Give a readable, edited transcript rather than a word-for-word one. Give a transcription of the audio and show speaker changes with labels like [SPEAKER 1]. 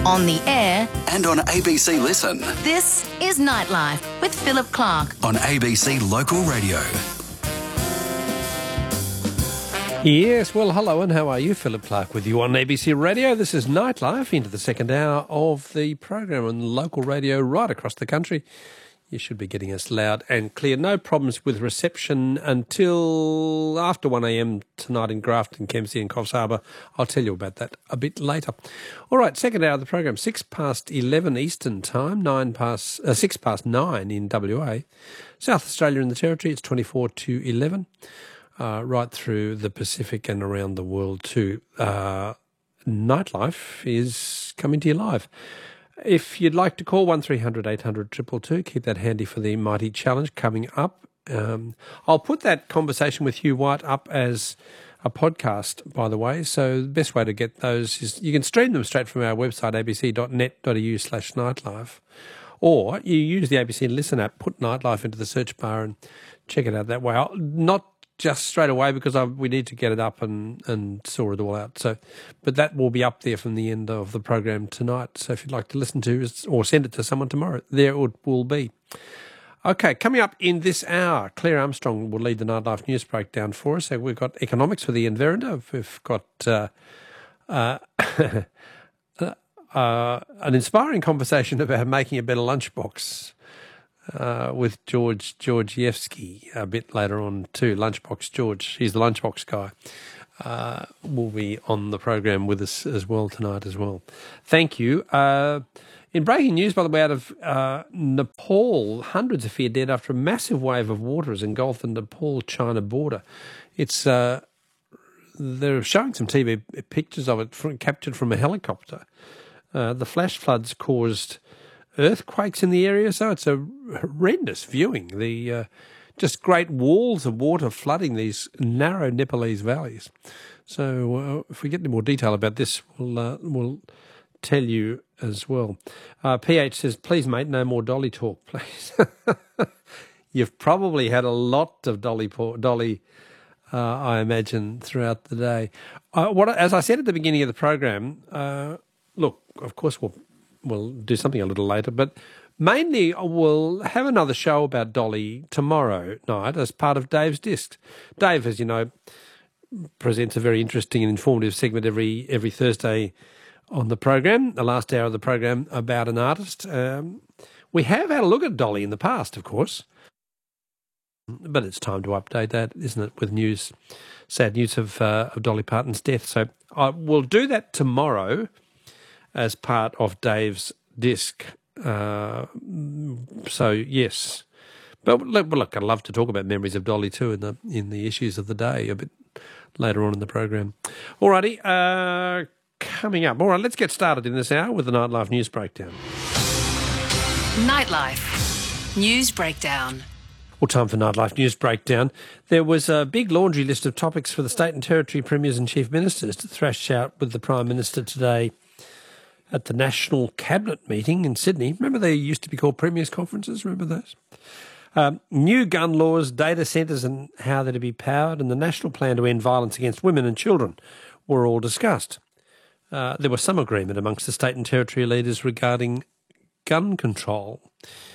[SPEAKER 1] on the air,
[SPEAKER 2] and on ABC Listen.
[SPEAKER 1] this is Nightlife with Philip Clark.
[SPEAKER 2] On ABC Local Radio.
[SPEAKER 3] Yes, well, hello and how are you? Philip Clark with you on ABC Radio. This is Nightlife into the second hour of the program on local radio right across the country. You should be getting us loud and clear. No problems with reception until after 1am tonight in Grafton, Kempsey and Coffs Harbour. I'll tell you about that a bit later. All right, second hour of the program, 11:06 Eastern Time, 9 in WA. South Australia and the Territory, it's 24 to 11. Right through the Pacific and around the world too. Nightlife is coming to you live. If you'd like to call 1300 800 222, keep that handy for the Mighty Challenge coming up. I'll put that conversation with Hugh White up as a podcast, by the way. So the best way to get those is you can stream them straight from our website, abc.net.au/nightlife. Or you use the ABC Listen app, put Nightlife into the search bar and check it out that way. Not just straight away because we need to get it up and sort it all out. So, but that will be up there from the end of the program tonight. So if you'd like to listen to it or send it to someone tomorrow, there it will be. Okay, coming up in this hour, Claire Armstrong will lead the Nightlife News Breakdown for us. So we've got economics with Ian Veranda. We've got an inspiring conversation about making a better lunchbox. With George Georgievsky a bit later on too. Lunchbox George, he's the lunchbox guy, will be on the program with us as well tonight as well. Thank you. In breaking news, by the way, out of Nepal, hundreds are feared dead after a massive wave of water has engulfed the Nepal-China border. It's they're showing some TV pictures of it captured from a helicopter. The flash floods caused earthquakes in the area, so it's a horrendous viewing. The just great walls of water flooding these narrow Nepalese valleys. So if we get any more detail about this, we'll tell you as well. PH says, please, mate, no more Dolly talk, please. You've probably had a lot of Dolly, I imagine, throughout the day. As I said at the beginning of the program, look, of course we'll do something a little later, but mainly we'll have another show about Dolly tomorrow night as part of Dave's Disc. Dave, as you know, presents a very interesting and informative segment every Thursday on the program, the last hour of the program, about an artist. We have had a look at Dolly in the past, of course, but it's time to update that, isn't it, with news, sad news of Dolly Parton's death. So we'll do that tomorrow as part of Dave's Disc. So, yes. But look, I'd love to talk about memories of Dolly too in the issues of the day a bit later on in the program. Alrighty, coming up. All right, let's get started in this hour with the Nightlife News Breakdown.
[SPEAKER 1] Nightlife News Breakdown.
[SPEAKER 3] Well, time for Nightlife News Breakdown. There was a big laundry list of topics for the state and territory premiers and chief ministers to thrash out with the Prime Minister today at the National Cabinet meeting in Sydney. Remember they used to be called Premiers' Conferences? Remember those? New gun laws, data centres and how they're to be powered, and the national plan to end violence against women and children were all discussed. There was some agreement amongst the state and territory leaders regarding gun control.